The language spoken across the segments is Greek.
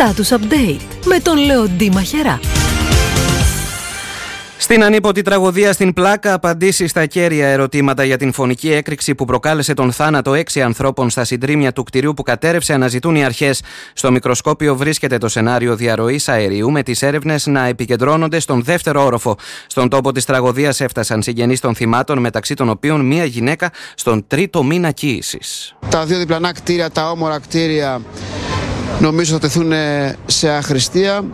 Status Update με τον Λεοντή Μαχερά. Στην ανίποτη τραγωδία στην Πλάκα, απαντήσεις στα κέρια ερωτήματα για την φωνική έκρηξη που προκάλεσε τον θάνατο 6 ανθρώπων στα συντρίμμια του κτηρίου που κατέρρευσε αναζητούν οι αρχές. Στο μικροσκόπιο βρίσκεται το σενάριο διαρροής αερίου, με τις έρευνες να επικεντρώνονται στον δεύτερο όροφο. Στον τόπο της τραγωδίας έφτασαν συγγενείς των θυμάτων, μεταξύ των οποίων μία γυναίκα στον τρίτο μήνα κύησης. Τα δύο διπλανά κτίρια, τα όμορα κτίρια, νομίζω θα τεθούν σε αχρηστία.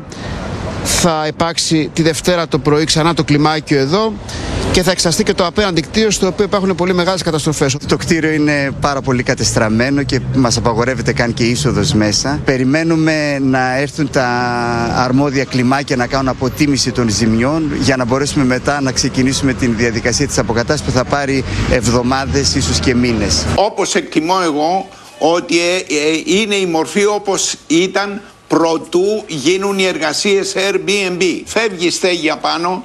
Θα υπάρξει τη Δευτέρα το πρωί ξανά το κλιμάκιο εδώ και θα εξαστεί και το απέναντι κτίριο, στο οποίο υπάρχουν πολύ μεγάλες καταστροφές. Το κτίριο είναι πάρα πολύ κατεστραμμένο και μας απαγορεύεται καν και είσοδος μέσα. Περιμένουμε να έρθουν τα αρμόδια κλιμάκια να κάνουν αποτίμηση των ζημιών για να μπορέσουμε μετά να ξεκινήσουμε την διαδικασία της αποκατάστασης που θα πάρει εβδομάδες, ίσως και μήνες. Όπως εκτιμώ εγώ ότι είναι η μορφή όπως ήταν προτού γίνουν οι εργασίες Airbnb. Φεύγει η στέγη απάνω,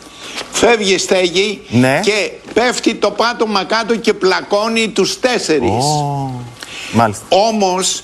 φεύγει η στέγη, ναι, και πέφτει το πάτωμα κάτω και πλακώνει τους 4. Μάλιστα. Όμως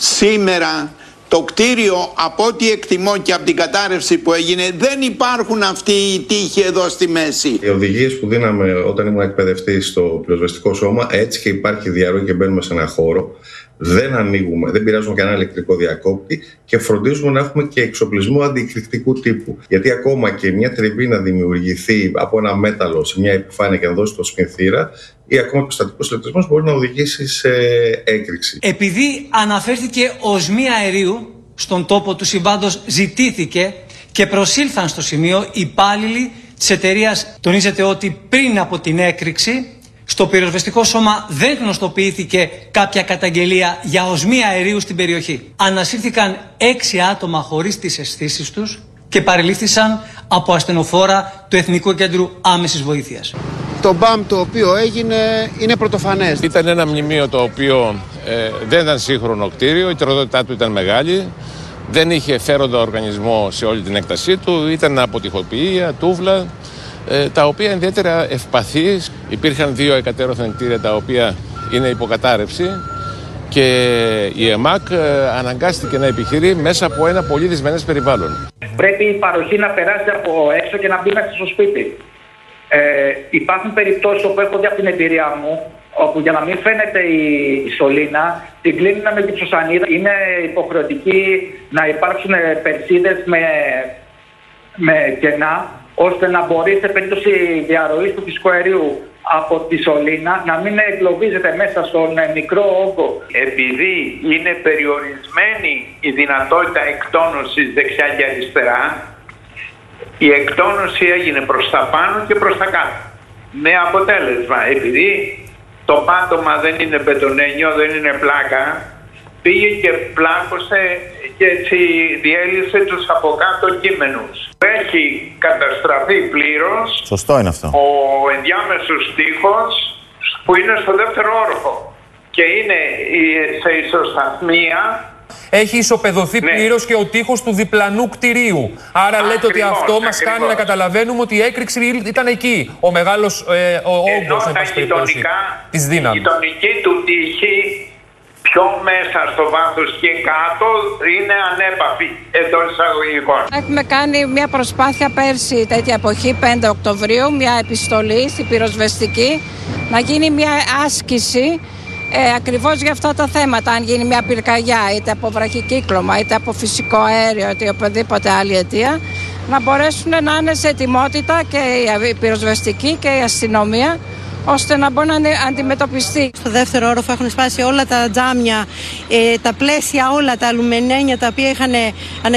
σήμερα το κτίριο, από ό,τι εκτιμώ και από την κατάρρευση που έγινε, δεν υπάρχουν αυτοί οι τείχοι εδώ στη μέση. Οι οδηγίες που δίναμε όταν ήμουν εκπαιδευτής στο πυροσβεστικό σώμα, έτσι και υπάρχει διαρροή και μπαίνουμε σε ένα χώρο, δεν ανοίγουμε, δεν πειράζουμε κανένα ηλεκτρικό διακόπτη και φροντίζουμε να έχουμε και εξοπλισμό αντικρηκτικού τύπου. Γιατί ακόμα και μια τριβή να δημιουργηθεί από ένα μέταλλο σε μια επιφάνεια και να δώσει το σπινθήρα, ή ακόμα και ο στατικός ηλεκτρισμός μπορεί να οδηγήσει σε έκρηξη. Επειδή αναφέρθηκε οσμή αερίου στον τόπο του συμβάντος, ζητήθηκε και προσήλθαν στο σημείο υπάλληλοι της εταιρείας. Τονίζεται ότι πριν από την έκρηξη στο πυροσβεστικό σώμα δεν γνωστοποιήθηκε κάποια καταγγελία για οσμή αερίου στην περιοχή. Ανασύρθηκαν 6 άτομα χωρίς τις αισθήσεις τους και παρελήφθησαν από ασθενοφόρα του Εθνικού Κέντρου Άμεσης Βοήθειας. Το μπαμ το οποίο έγινε είναι πρωτοφανές. Ήταν ένα μνημείο το οποίο δεν ήταν σύγχρονο κτίριο, η τροδότητά του ήταν μεγάλη, δεν είχε φέροντα οργανισμό σε όλη την έκτασή του, ήταν από τοιχοποιία, τούβλα, τα οποία ιδιαίτερα ευπαθείς. Υπήρχαν 2 εκατέρωθεν κτίρια τα οποία είναι υποκατάρρευση και η ΕΜΑΚ αναγκάστηκε να επιχειρεί μέσα από ένα πολύ δυσμενές περιβάλλον. Πρέπει η παροχή να περάσει από έξω και να μπει μέσα στο σπίτι. Υπάρχουν περιπτώσεις όπου έχω δει από την εμπειρία μου, όπου για να μην φαίνεται η σωλήνα, την κλείνουν με gypsosανίδα. Είναι υποχρεωτική να υπάρξουν περσίδες με κενά, ώστε να μπορεί σε περίπτωση διαρροής του φυσικού αερίου από τη σωλήνα να μην εγκλωβίζεται μέσα στον μικρό όγκο. Επειδή είναι περιορισμένη η δυνατότητα εκτόνωσης δεξιά και αριστερά, η εκτόνωση έγινε προς τα πάνω και προς τα κάτω. Με αποτέλεσμα, επειδή το πάτωμα δεν είναι μπετονένιο, δεν είναι πλάκα, πήγε και πλάκωσε και έτσι διέλυσε τους από κάτω κείμενους. Έχει καταστραφεί πλήρως. Σωστό είναι αυτό. Ο ενδιάμεσος τοίχος που είναι στο δεύτερο όροφο και είναι σε ισοσταθμία. Έχει ισοπεδωθεί πλήρως και ο τοίχος του διπλανού κτηρίου. Άρα λέτε ότι αυτό μας κάνει να καταλαβαίνουμε ότι η έκρηξη ήταν εκεί. Ο μεγάλος όγκος της δύναμης. Η γειτονική του τύχη πιο μέσα στο βάθος και κάτω είναι ανέπαφη εντός εισαγωγικών. Έχουμε κάνει μια προσπάθεια πέρσι τέτοια εποχή, 5 Οκτωβρίου, μια επιστολή στην πυροσβεστική, να γίνει μια άσκηση ακριβώς για αυτά τα θέματα. Αν γίνει μια πυρκαγιά, είτε από βραχικύκλωμα, είτε από φυσικό αέριο, είτε οποιαδήποτε άλλη αιτία, να μπορέσουν να είναι σε ετοιμότητα και η πυροσβεστική και η αστυνομία, ώστε να μπορεί να αντιμετωπιστεί. Στο δεύτερο όροφο έχουν σπάσει όλα τα τζάμια, τα πλαίσια, όλα τα αλουμινένια τα οποία είχαν